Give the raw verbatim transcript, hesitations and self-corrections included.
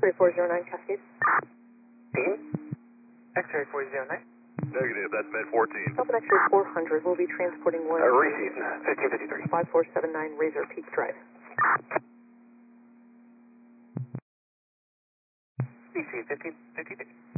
X-ray four zero nine Cascade. X-ray four zero nine. Negative, that's Med fourteen. Delta X-ray four hundred will be transporting one. Uh, receive, fifteen fifty-three. five four seven nine Razor Peak Drive. Receive, fifteen fifty-three.